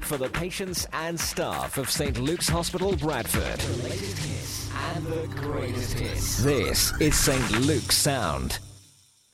for the patients and staff of St. Luke's Hospital, Bradford. The latest hits and the greatest hits. This is St. Luke's Sound.